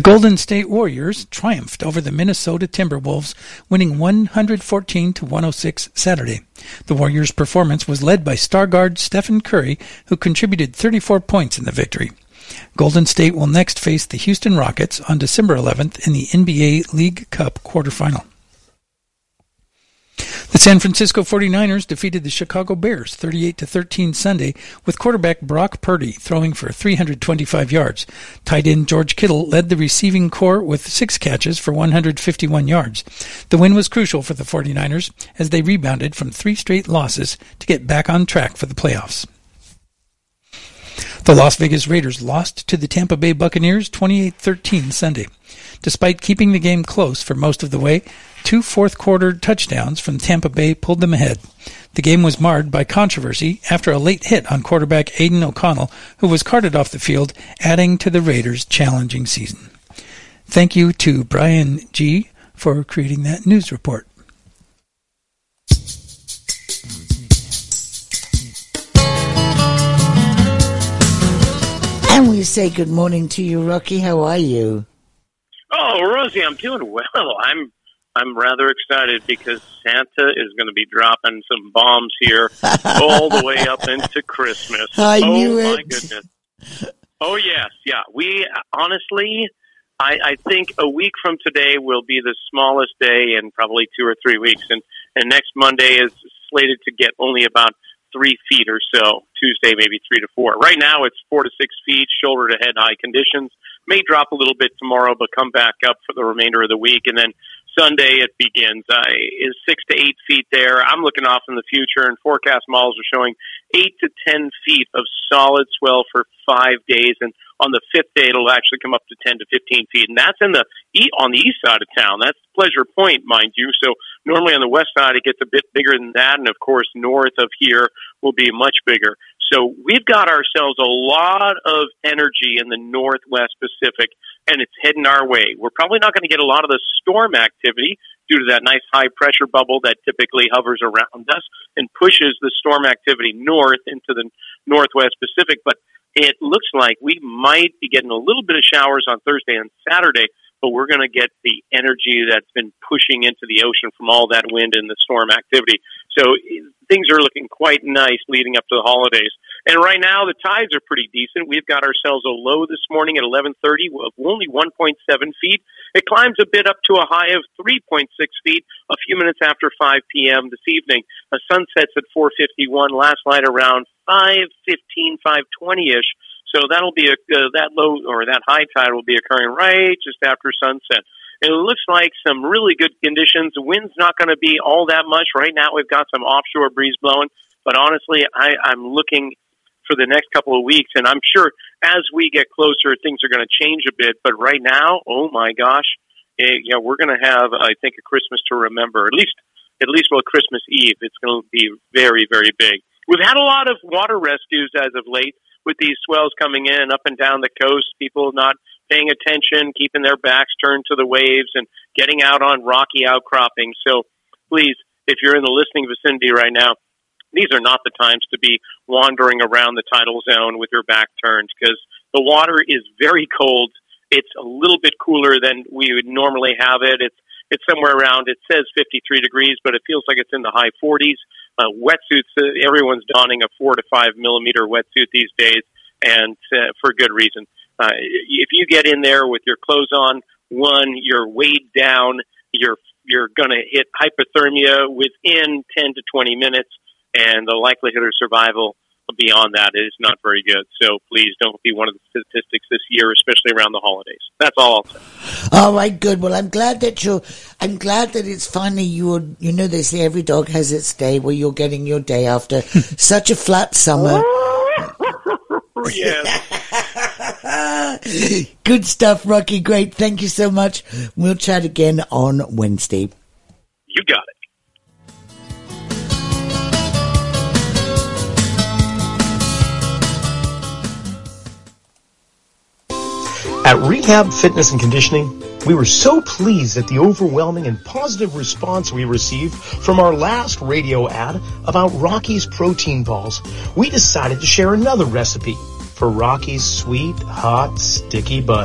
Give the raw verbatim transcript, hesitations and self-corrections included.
Golden State Warriors triumphed over the Minnesota Timberwolves, winning one fourteen to one oh six Saturday. The Warriors' performance was led by star guard Stephen Curry, who contributed thirty-four points in the victory. Golden State will next face the Houston Rockets on December eleventh in the N B A League Cup quarterfinal. The San Francisco forty-niners defeated the Chicago Bears thirty-eight to thirteen Sunday with quarterback Brock Purdy throwing for three hundred twenty-five yards. Tight end George Kittle led the receiving corps with six catches for one hundred fifty-one yards. The win was crucial for the forty-niners as they rebounded from three straight losses to get back on track for the playoffs. The Las Vegas Raiders lost to the Tampa Bay Buccaneers twenty-eight thirteen Sunday. Despite keeping the game close for most of the way, two fourth-quarter touchdowns from Tampa Bay pulled them ahead. The game was marred by controversy after a late hit on quarterback Aidan O'Connell, who was carted off the field, adding to the Raiders' challenging season. Thank you to Brian G. for creating that news report. And we say good morning to you, Rocky. How are you? Oh, Rosie, I'm doing well. I'm I'm rather excited because Santa is going to be dropping some bombs here all the way up into Christmas. I oh, knew my it. goodness. Oh, yes. Yeah. We, honestly, I, I think a week from today will be the smallest day in probably two or three weeks. And, and next Monday is slated to get only about three feet or so. Tuesday, maybe three to four. Right now, it's four to six feet, shoulder to head high conditions. May drop a little bit tomorrow, but come back up for the remainder of the week. And then Sunday it begins. Uh, is six to eight feet there. I'm looking off in the future, and forecast models are showing eight to ten feet of solid swell for five days. And on the fifth day, it'll actually come up to ten to fifteen feet. And that's in the on the east side of town. That's Pleasure Point, mind you. So normally on the west side, it gets a bit bigger than that. And of course, north of here will be much bigger. So we've got ourselves a lot of energy in the Northwest Pacific, and it's heading our way. We're probably not going to get a lot of the storm activity due to that nice high-pressure bubble that typically hovers around us and pushes the storm activity north into the Northwest Pacific. But it looks like we might be getting a little bit of showers on Thursday and Saturday, but we're going to get the energy that's been pushing into the ocean from all that wind and the storm activity. So things are looking quite nice leading up to the holidays. And right now, the tides are pretty decent. We've got ourselves a low this morning at eleven thirty of only one point seven feet. It climbs a bit up to a high of three point six feet a few minutes after five p.m. this evening. The sun sets at four fifty-one, last night around five fifteen, five twenty-ish. So that'll be a, uh, that low or that high tide will be occurring right just after sunset. It looks like some really good conditions. The wind's not going to be all that much. Right now we've got some offshore breeze blowing, but honestly, I, I'm looking for the next couple of weeks, and I'm sure as we get closer, things are going to change a bit. But right now, oh my gosh, it, you know, we're going to have, I think, a Christmas to remember. At least, at least, well, Christmas Eve. It's going to be very, very big. We've had a lot of water rescues as of late with these swells coming in up and down the coast. People not paying attention, keeping their backs turned to the waves, and getting out on rocky outcroppings. So, please, if you're in the listening vicinity right now, these are not the times to be wandering around the tidal zone with your back turned because the water is very cold. It's a little bit cooler than we would normally have it. It's it's somewhere around, it says fifty-three degrees, but it feels like it's in the high forties. Uh, wetsuits, uh, everyone's donning a four to five millimeter wetsuit these days, and uh, for good reason. Uh, if you get in there with your clothes on, one, you're weighed down, you're you're going to hit hypothermia within ten to twenty minutes. And the likelihood of survival beyond that is not very good. So please don't be one of the statistics this year, especially around the holidays. That's all I'll say. All right, good. Well, I'm glad that you're, I'm glad that it's finally you're, you know, they say every dog has its day where you're getting your day after such a flat summer. Yes. Good stuff, Rocky. Great. Thank you so much. We'll chat again on Wednesday. You got it. At Rehab Fitness and Conditioning, we were so pleased at the overwhelming and positive response we received from our last radio ad about Rocky's protein balls. We decided to share another recipe for Rocky's sweet, hot, sticky bun.